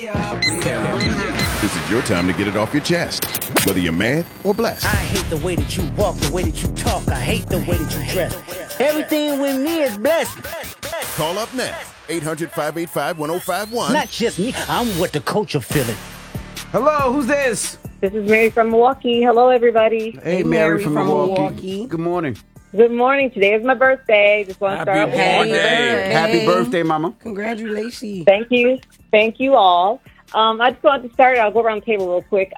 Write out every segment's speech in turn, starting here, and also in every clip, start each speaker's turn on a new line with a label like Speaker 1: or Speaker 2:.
Speaker 1: This is your time to get it off your chest, whether you're mad or blessed.
Speaker 2: I hate the way that you walk, the way that you talk. I hate the way that you dress. Everything with me is blessed.
Speaker 1: Call up now, 800-585-1051.
Speaker 2: Not just me, I'm what the culture feeling.
Speaker 3: Hello, who's this?
Speaker 4: This is Mary from Milwaukee. Hello, everybody.
Speaker 3: Hey, Mary from Milwaukee. Good morning.
Speaker 4: Good morning. Today is my birthday. Just want to start with
Speaker 3: Happy birthday, Mama.
Speaker 5: Congratulations.
Speaker 4: Thank you. Thank you all. I just wanted to start. I'll go around the table real quick.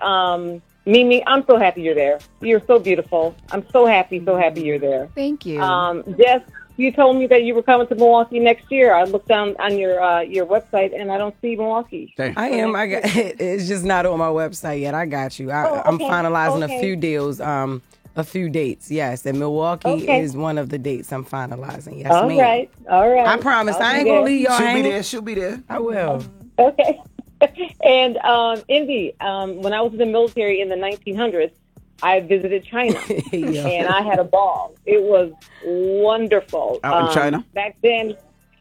Speaker 4: Mimi, I'm so happy you're there. You're so beautiful. I'm so happy you're there.
Speaker 5: Thank you.
Speaker 4: Jess, you told me that you were coming to Milwaukee next year. I looked down on your website and I don't see Milwaukee.
Speaker 3: Dang.
Speaker 5: I am. It's just not on my website yet. I got you. I'm finalizing a few deals. A few dates, yes. And Milwaukee is one of the dates I'm finalizing. Yes,
Speaker 4: All right.
Speaker 5: I promise. I ain't going to leave y'all hanging.
Speaker 3: She'll be there.
Speaker 5: I will.
Speaker 4: Okay. And Indy, when I was in the military in the 1900s, I visited China, and I had a ball. It was wonderful.
Speaker 3: Out in China?
Speaker 4: Back then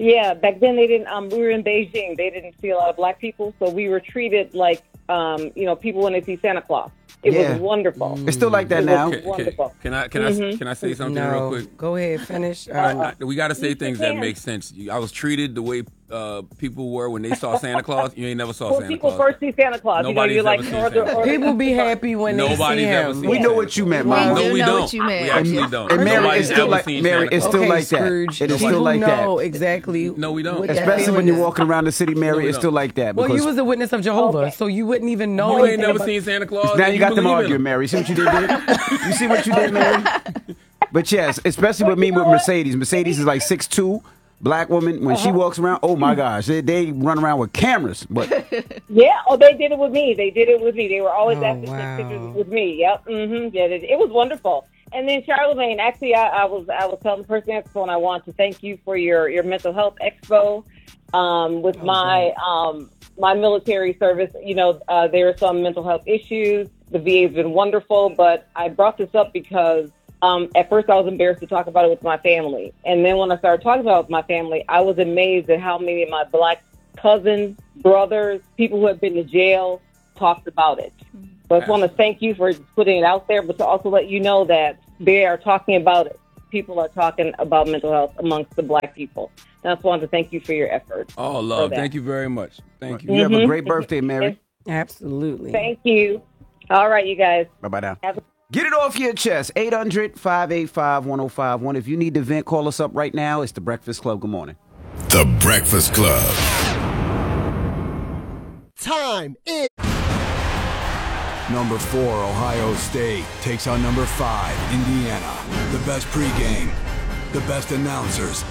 Speaker 4: they didn't. We were in Beijing. They didn't see a lot of black people, so we were treated like people when they see Santa Claus. It was wonderful.
Speaker 3: It's still like that now.
Speaker 4: Wonderful.
Speaker 6: Can I say something real quick?
Speaker 5: Go ahead, finish.
Speaker 6: We got to say things that make sense. I was treated the way people were when they saw Santa Claus. You ain't never saw Santa
Speaker 4: people
Speaker 6: Claus.
Speaker 4: first see Santa Claus.
Speaker 6: Nobody's
Speaker 4: you're
Speaker 6: ever
Speaker 4: like,
Speaker 6: seen Santa Claus.
Speaker 5: People be happy when they see
Speaker 6: ever
Speaker 5: him.
Speaker 6: seen
Speaker 3: We know what you meant, Mama.
Speaker 6: No, we
Speaker 5: know
Speaker 6: don't.
Speaker 5: what you meant.
Speaker 6: We actually don't.
Speaker 3: And Mary,
Speaker 6: Nobody's
Speaker 3: it's still
Speaker 6: ever
Speaker 3: like
Speaker 6: seen
Speaker 3: Mary.
Speaker 6: Santa
Speaker 3: It's
Speaker 6: Claus.
Speaker 3: still like
Speaker 5: Scrooge,
Speaker 3: that. It is
Speaker 5: people
Speaker 3: still like
Speaker 5: know
Speaker 3: that.
Speaker 5: exactly.
Speaker 6: No, we don't.
Speaker 5: what that
Speaker 3: Especially when
Speaker 5: feeling
Speaker 3: you're
Speaker 5: is.
Speaker 3: walking around the city, Mary, it's still like that.
Speaker 5: Well, you
Speaker 3: Because
Speaker 5: was a witness of Jehovah, so you wouldn't even know.
Speaker 6: You ain't
Speaker 5: anything
Speaker 6: never
Speaker 5: about-
Speaker 6: seen Santa Claus.
Speaker 3: now you got them
Speaker 6: believe in
Speaker 3: arguing,
Speaker 6: him.
Speaker 3: Mary. See what you did there? You see what you did, Mary? But yes, especially with me with Mercedes. Mercedes is like 6'2", black woman. When she walks around, oh my gosh, they run around with cameras. But
Speaker 4: Yeah, they did it with me. They were always asking to take pictures with me. Yep. Yeah, it was wonderful. And then Charlemagne, actually, I was telling the person at the phone, I want to thank you for your mental health expo with my military service. There are some mental health issues. The VA has been wonderful, but I brought this up because at first I was embarrassed to talk about it with my family. And then when I started talking about it with my family, I was amazed at how many of my black cousins, brothers, people who have been to jail talked about it. So I just want to thank you for putting it out there, but to also let you know that they are talking about it. People are talking about mental health amongst the black people. And I just wanted to thank you for your efforts.
Speaker 6: Oh, love. Thank you very much. Thank you.
Speaker 3: you have a great birthday, Mary.
Speaker 5: Absolutely.
Speaker 4: Thank you. All right, you guys.
Speaker 3: Bye-bye now. Get it off your chest. 800-585-1051. If you need to vent, call us up right now. It's The Breakfast Club. Good morning.
Speaker 1: The Breakfast Club.
Speaker 7: Time is
Speaker 8: Number 4, Ohio State takes on number 5, Indiana. The best pregame, the best announcers.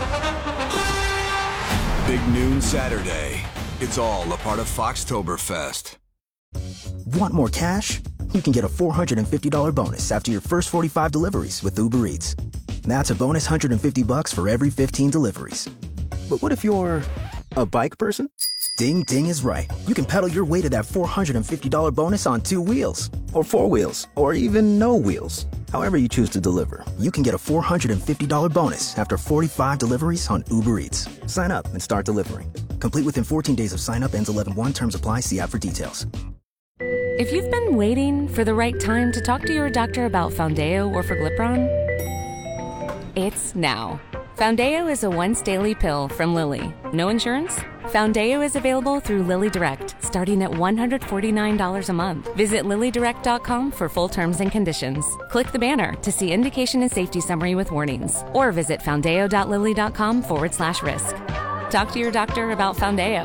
Speaker 8: Big noon Saturday. It's all a part of Foxtoberfest.
Speaker 7: Want more cash? You can get a $450 bonus after your first 45 deliveries with Uber Eats. That's a bonus $150 for every 15 deliveries. But what if you're a bike person? Ding Ding is right. You can pedal your way to that $450 bonus on 2 wheels, or 4 wheels, or even no wheels. However you choose to deliver, you can get a $450 bonus after 45 deliveries on Uber Eats. Sign up and start delivering. Complete within 14 days of sign up. Ends 11/1. Terms apply. See app for details.
Speaker 9: If you've been waiting for the right time to talk to your doctor about Foundayo or Forglipron, it's now. Foundayo is a once-daily pill from Lilly. No insurance? Foundayo is available through Lilly Direct, starting at $149 a month. Visit LillyDirect.com for full terms and conditions. Click the banner to see indication and safety summary with warnings. Or visit Foundayo.Lilly.com/risk. Talk to your doctor about Foundayo.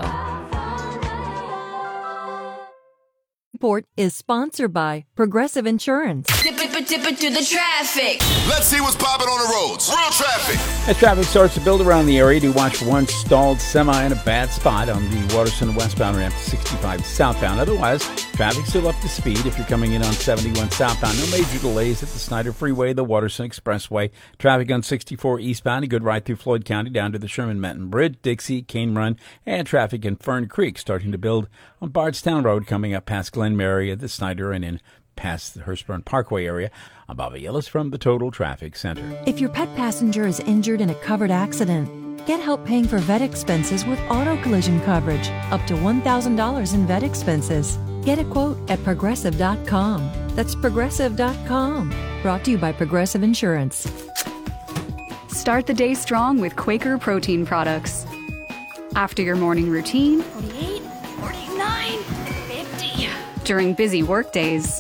Speaker 10: Report is sponsored by Progressive Insurance.
Speaker 11: Dip it to the traffic.
Speaker 1: Let's see what's popping on the roads. Real traffic.
Speaker 12: As traffic starts to build around the area, do watch for one stalled semi in a bad spot on the Waterson westbound ramp to 65 southbound. Otherwise, traffic still up to speed if you're coming in on 71 southbound. No major delays at the Snyder Freeway, the Waterson Expressway. Traffic on 64 eastbound, a good ride through Floyd County down to the Sherman-Menton Bridge, Dixie, Cane Run, and traffic in Fern Creek starting to build on Bardstown Road coming up past Glen Mary at the Snyder and in past the Hurstburn Parkway area. I'm Bobby Ellis from the Total Traffic Center.
Speaker 10: If your pet passenger is injured in a covered accident, Get help paying for vet expenses with auto collision coverage, up to $1,000 in vet expenses. Get a quote at Progressive.com. That's Progressive.com. Brought to you by Progressive Insurance.
Speaker 13: Start the day strong with Quaker protein products. After your morning routine,
Speaker 11: 48, 49, 50.
Speaker 13: during busy work days,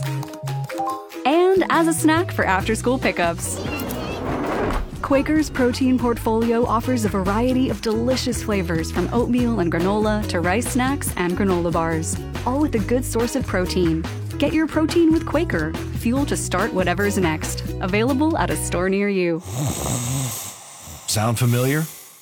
Speaker 13: and as a snack for after-school pickups. Quaker's protein portfolio offers a variety of delicious flavors from oatmeal and granola to rice snacks and granola bars, all with a good source of protein. Get your protein with Quaker, fuel to start whatever's next. Available at a store near you.
Speaker 14: Sound familiar?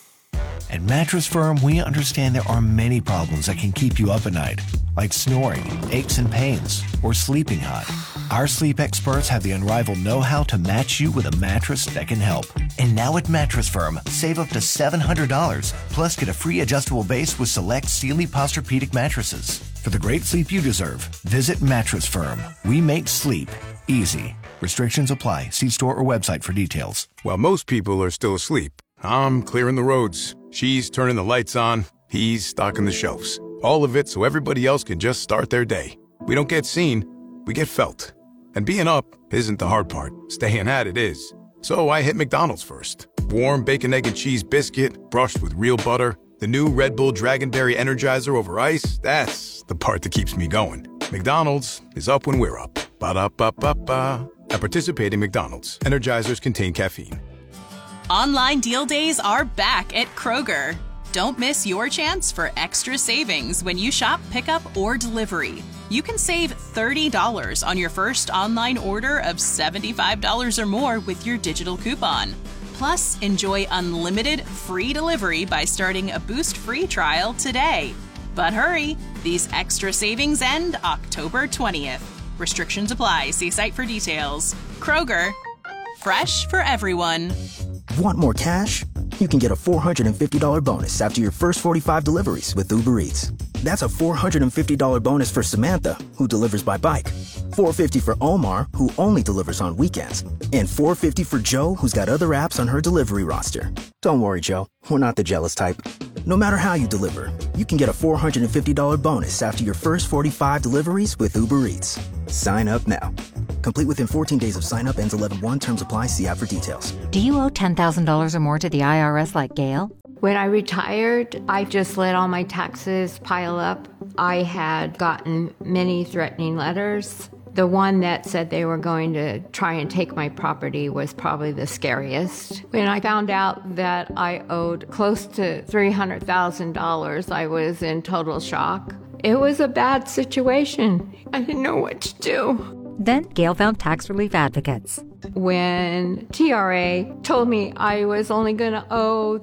Speaker 14: At Mattress Firm, we understand there are many problems that can keep you up at night, like snoring, aches and pains, or sleeping hot. Our sleep experts have the unrivaled know-how to match you with a mattress that can help. And now at Mattress Firm, save up to $700, plus get a free adjustable base with select Sealy Posturepedic mattresses. For the great sleep you deserve, visit Mattress Firm. We make sleep easy. Restrictions apply. See store or website for details.
Speaker 15: While most people are still asleep, I'm clearing the roads. She's turning the lights on. He's stocking the shelves. All of it so everybody else can just start their day. We don't get seen, we get felt. And being up isn't the hard part. Staying at it is. So I hit McDonald's first. Warm bacon, egg, and cheese biscuit, brushed with real butter. The new Red Bull Dragonberry Energizer over ice. That's the part that keeps me going. McDonald's is up when we're up. Ba-da-ba-ba-ba. At participating McDonald's, Energizers contain caffeine.
Speaker 16: Online deal days are back at Kroger. Don't miss your chance for extra savings when you shop pickup or delivery. You can save $30 on your first online order of $75 or more with your digital coupon. Plus, enjoy unlimited free delivery by starting a Boost free trial today. But hurry, these extra savings end October 20th. Restrictions apply. See site for details. Kroger, fresh for everyone.
Speaker 7: Want more cash? You can get a $450 bonus after your first 45 deliveries with Uber Eats. That's a $450 bonus for Samantha, who delivers by bike. $450 for Omar, who only delivers on weekends. And $450 for Joe, who's got other apps on her delivery roster. Don't worry, Joe. We're not the jealous type. No matter how you deliver, you can get a $450 bonus after your first 45 deliveries with Uber Eats. Sign up now. Complete within 14 days of sign up. Ends 11/1. Terms apply. See app for details.
Speaker 17: Do you owe $10,000 or more to the IRS like Gail?
Speaker 18: When I retired, I just let all my taxes pile up. I had gotten many threatening letters. The one that said they were going to try and take my property was probably the scariest. When I found out that I owed close to $300,000, I was in total shock. It was a bad situation. I didn't know what to do.
Speaker 17: Then Gail found tax relief advocates.
Speaker 18: When TRA told me I was only going to owe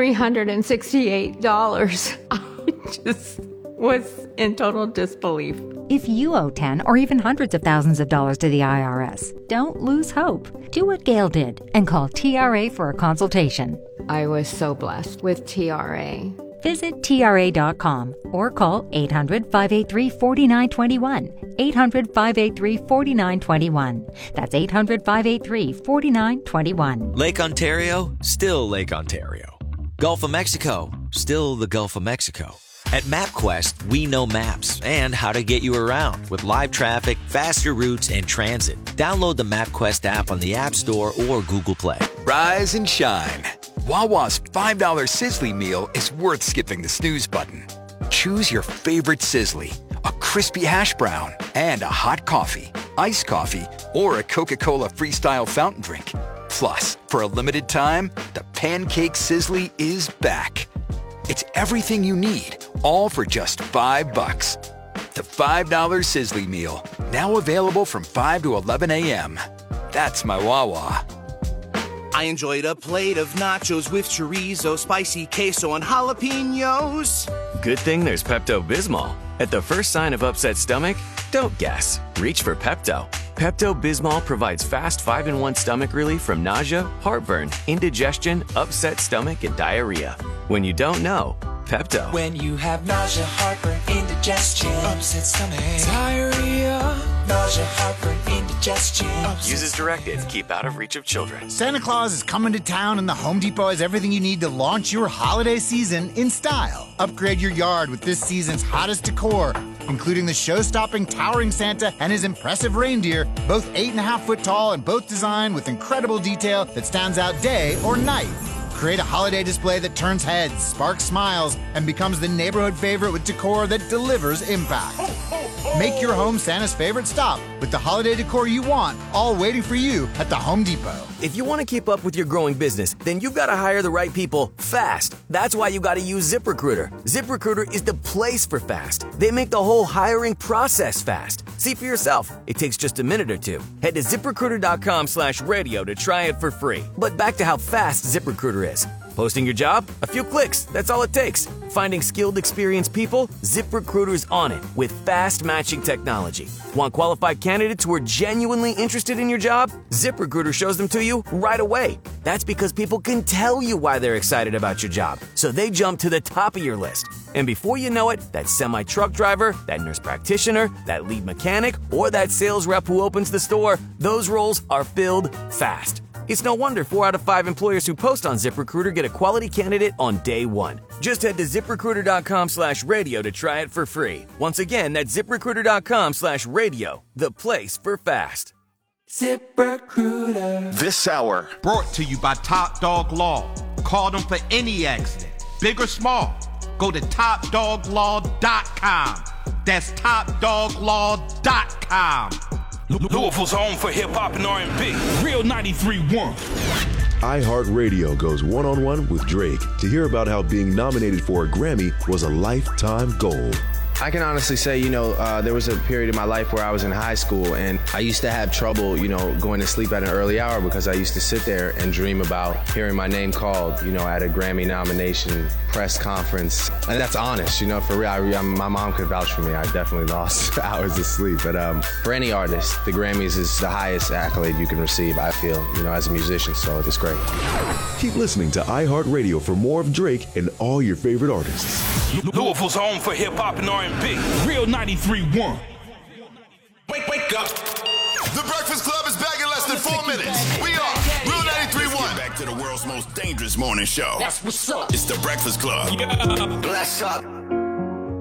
Speaker 18: $368, I just was in total disbelief.
Speaker 17: If you owe 10 or even hundreds of thousands of dollars to the IRS, don't lose hope. Do what Gail did and call TRA for a consultation.
Speaker 18: I was so blessed with TRA.
Speaker 17: Visit TRA.com or call 800-583-4921. 800-583-4921. That's 800-583-4921.
Speaker 19: Lake Ontario, still Lake Ontario. Gulf of Mexico, still the Gulf of Mexico. At MapQuest, we know maps and how to get you around with live traffic, faster routes, and transit. Download the MapQuest app on the App Store or Google Play.
Speaker 20: Rise and shine. Wawa's $5 Sizzly meal is worth skipping the snooze button. Choose your favorite Sizzly, a crispy hash brown, and a hot coffee, iced coffee, or a Coca-Cola Freestyle fountain drink. Plus, for a limited time, the Pancake Sizzly is back. It's everything you need, all for just $5. The $5 Sizzly meal, now available from 5 to 11 a.m. That's my Wawa.
Speaker 21: I enjoyed a plate of nachos with chorizo, spicy queso, and jalapenos.
Speaker 22: Good thing there's Pepto-Bismol. At the first sign of upset stomach, don't guess. Reach for Pepto. Pepto-Bismol provides fast 5-in-1 stomach relief from nausea, heartburn, indigestion, upset stomach, and diarrhea. When you don't know, Pepto.
Speaker 23: When you have nausea, heartburn, indigestion, upset stomach, diarrhea, nausea, heartburn, indigestion.
Speaker 2: suggestions.
Speaker 22: Use as directed. Keep out of reach of children.
Speaker 6: Santa Claus is coming to town, and the Home Depot has everything you need to launch your holiday season in style. Upgrade your yard with this season's hottest decor, including the show-stopping towering Santa and his impressive reindeer, both 8.5 foot tall and both designed with incredible detail that stands out day or night. Create a holiday display that turns heads, sparks smiles, and becomes the neighborhood favorite with decor that delivers impact. Make your home Santa's favorite stop with the holiday decor you want, all waiting for you at the Home Depot.
Speaker 23: If you want to keep up with your growing business, then you've got to hire the right people fast. That's why you got to use ZipRecruiter. ZipRecruiter is the place for fast. They make the whole hiring process fast. See for yourself. It takes just a minute or two. Head to ZipRecruiter.com/radio to try it for free. But back to how fast ZipRecruiter is. Posting your job? A few clicks. That's all it takes. Finding skilled, experienced people? ZipRecruiter's on it with fast matching technology. Want qualified candidates who are genuinely interested in your job? ZipRecruiter shows them to you right away. That's because people can tell you why they're excited about your job, so they jump to the top of your list. And before you know it, that semi-truck driver, that nurse practitioner, that lead mechanic, or that sales rep who opens the store, those roles are filled fast. It's no wonder 4 out of 5 employers who post on ZipRecruiter get a quality candidate on day one. Just head to ZipRecruiter.com/radio to try it for free. Once again, that's ZipRecruiter.com/radio, the place for fast.
Speaker 24: ZipRecruiter.
Speaker 25: This hour brought to you by Top Dog Law. Call them for any accident, big or small. Go to TopDogLaw.com. That's TopDogLaw.com.
Speaker 26: Louisville's home for hip-hop and R&B. Real 93.1.
Speaker 27: iHeartRadio goes one-on-one with Drake to hear about how being nominated for a Grammy was a lifetime goal.
Speaker 28: I can honestly say, there was a period in my life where I was in high school and I used to have trouble, going to sleep at an early hour because I used to sit there and dream about hearing my name called, at a Grammy nomination press conference. And that's honest, for real. My mom could vouch for me. I definitely lost hours of sleep. But for any artist, the Grammys is the highest accolade you can receive, I feel, as a musician. So it's great.
Speaker 27: Keep listening to iHeartRadio for more of Drake and all your favorite artists.
Speaker 26: Louisville's home for hip-hop and R&B. Real 93.1.
Speaker 29: Wake up. The Breakfast Club is back in less than 4 minutes. We are Real 93.1. Back to the world's most dangerous morning show.
Speaker 2: That's what's up.
Speaker 29: It's the Breakfast Club.
Speaker 2: Yeah. Bless up.